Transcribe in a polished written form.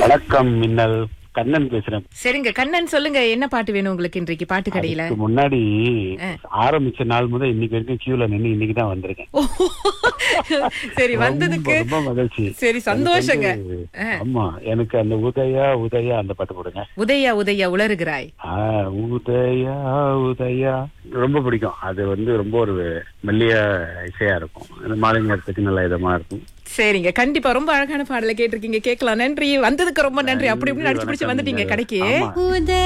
வணக்கம் மின்னல், கண்ணன் பேசுறேன். சரிங்க கண்ணன், சொல்லுங்க என்ன பாட்டு வேணும் உங்களுக்கு இன்றைக்கு பாட்டு கடையில? அதுக்கு முன்னாடி ஆரம்பிச்ச நாள் முதல் இன்னைக்கு வரைக்கும் கியூல நின்னு இன்னைக்கு தான் வந்திருக்கேன். ஓ, சரி வந்ததுக்கு ரொம்ப மகிழ்ச்சி. சரி சந்தோஷங்க. ஆமா, எனக்கு அந்த உதயா உதயா அந்த பாட்டு போடுங்க. உதயா உதயா உளறுகிறாய். உதயா உதயா ரொம்ப பிடிக்கும். அது ரொம்ப ஒரு மெல்லிய இசையா இருக்கும். அந்த மாலை நேரத்துக்கு நல்ல இதமா இருக்கும். சரிங்க, கண்டிப்பா ரொம்ப அழகான பாடலை கேட்டிருக்கீங்க, கேட்கலாம். நன்றி, வந்ததுக்கு ரொம்ப நன்றி. அப்படி இப்படி அடிச்சு பிடிச்சு வந்துட்டீங்க கடைக்கு.